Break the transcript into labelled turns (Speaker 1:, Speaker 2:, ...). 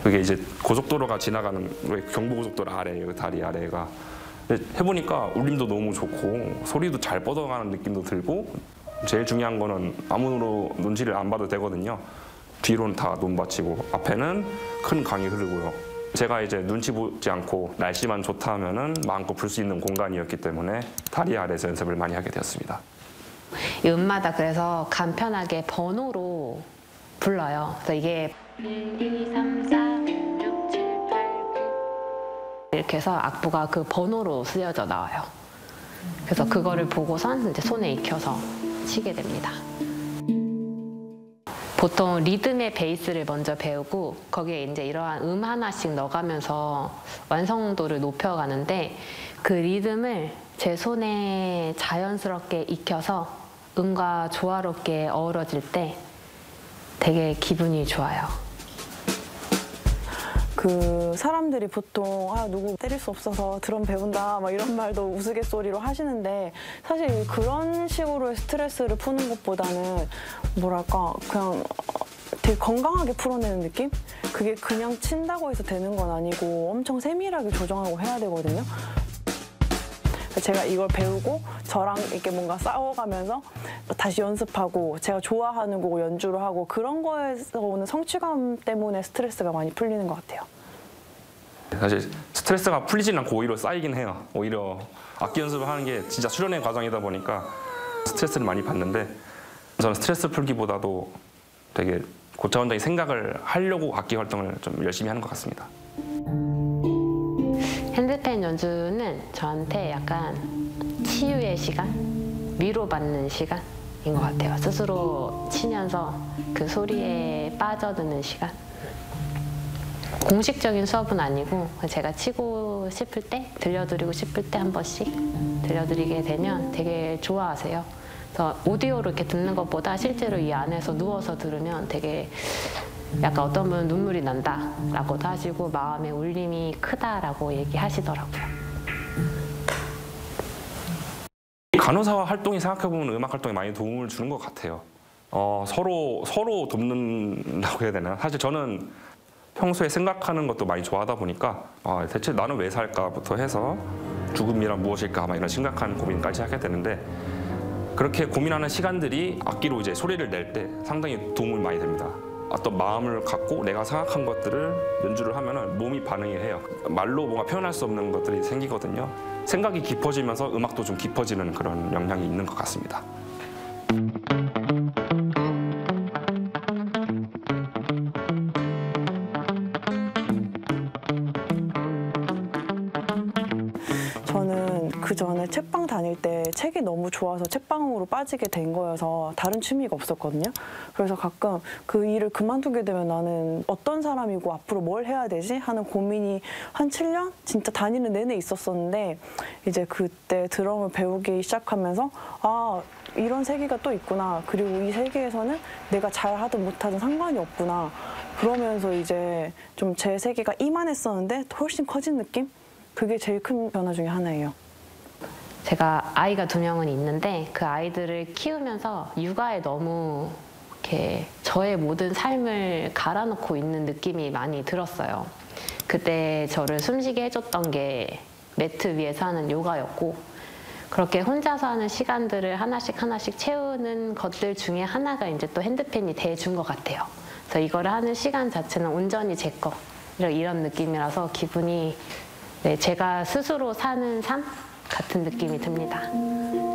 Speaker 1: 그게 이제 고속도로가 지나가는 경부고속도로 아래, 그 다리 아래가 해보니까 울림도 너무 좋고 소리도 잘 뻗어가는 느낌도 들고 제일 중요한 거는 아무로 눈치를 안 봐도 되거든요. 뒤로는 다 논밭이고 앞에는 큰 강이 흐르고요. 제가 이제 눈치 보지 않고 날씨만 좋다 하면은 마음껏 불 수 있는 공간이었기 때문에 다리 아래에서 연습을 많이 하게 되었습니다.
Speaker 2: 이 음마다 그래서 간편하게 번호로 불러요. 그래서 이게 1, 2, 3, 4, 5, 6, 7, 8, 9 이렇게 해서 악보가 그 번호로 쓰여져 나와요. 그래서 그거를 보고선 이제 손에 익혀서 치게 됩니다. 보통 리듬의 베이스를 먼저 배우고 거기에 이제 이러한 하나씩 넣어가면서 완성도를 높여가는데 그 리듬을 제 손에 자연스럽게 익혀서 음과 조화롭게 어우러질 때 되게 기분이 좋아요.
Speaker 3: 그 사람들이 보통 누구 때릴 수 없어서 드럼 배운다 막 이런 말도 우스갯소리로 하시는데 사실 그런 식으로의 스트레스를 푸는 것보다는 뭐랄까 그냥 되게 건강하게 풀어내는 느낌? 그게 그냥 친다고 해서 되는 건 아니고 엄청 세밀하게 조정하고 해야 되거든요. 제가 이걸 배우고 저랑 이렇게 뭔가 싸워가면서 다시 연습하고 제가 좋아하는 곡을 연주를 하고 그런 거에서 오는 성취감 때문에 스트레스가 많이 풀리는 것 같아요.
Speaker 1: 사실 스트레스가 풀리진 않고 오히려 쌓이긴 해요. 오히려 악기 연습을 하는 게 진짜 수련의 과정이다 보니까 스트레스를 많이 받는데 저는 스트레스 풀기보다도 되게 고차원적인 생각을 하려고 악기 활동을 좀 열심히 하는 것 같습니다.
Speaker 2: 핸드펜 연주는 저한테 약간 치유의 시간, 위로받는 시간인 것 같아요. 스스로 치면서 그 소리에 빠져드는 시간. 공식적인 수업은 아니고 제가 치고 싶을 때, 들려드리고 싶을 때 한 번씩 들려드리게 되면 되게 좋아하세요. 그래서 오디오로 이렇게 듣는 것보다 실제로 이 안에서 누워서 들으면 되게 약간 어떤 분은 눈물이 난다라고도 하시고 마음의 울림이 크다라고 얘기하시더라고요.
Speaker 1: 간호사 활동이 생각해보면 음악 활동에 많이 도움을 주는 것 같아요. 서로 돕는다고 해야 되나? 사실 저는 평소에 생각하는 것도 많이 좋아하다 보니까 대체 나는 왜 살까부터 해서 죽음이란 무엇일까 막 이런 심각한 고민까지 하게 되는데 그렇게 고민하는 시간들이 악기로 이제 소리를 낼 때 상당히 도움이 많이 됩니다. 어떤 마음을 갖고 내가 생각한 것들을 연주를 하면은 몸이 반응을 해요. 말로 뭔가 표현할 수 없는 것들이 생기거든요. 생각이 깊어지면서 음악도 좀 깊어지는 그런 영향이 있는 것 같습니다.
Speaker 3: 저는 그 전에 책방 다닐 때 책이 너무 좋아서 책방으로 빠지게 된 거여서 다른 취미가 없었거든요. 그래서 가끔 그 일을 그만두게 되면 나는 어떤 사람이고 앞으로 뭘 해야 되지? 하는 고민이 한 7년? 진짜 다니는 내내 있었었는데 이제 그때 드럼을 배우기 시작하면서 이런 세계가 또 있구나. 그리고 이 세계에서는 내가 잘하든 못하든 상관이 없구나. 그러면서 이제 좀 제 세계가 이만했었는데 훨씬 커진 느낌? 그게 제일 큰 변화 중에 하나예요.
Speaker 2: 제가 아이가 2명은 있는데 그 아이들을 키우면서 육아에 너무 이렇게 저의 모든 삶을 갈아놓고 있는 느낌이 많이 들었어요. 그때 저를 숨쉬게 해줬던 게 매트 위에서 하는 요가였고 그렇게 혼자서 하는 시간들을 하나씩 채우는 것들 중에 하나가 이제 또 핸드펜이 돼준 것 같아요. 그래서 이거를 하는 시간 자체는 온전히 제 거 이런 느낌이라서 기분이 제가 스스로 사는 삶 같은 느낌이 듭니다.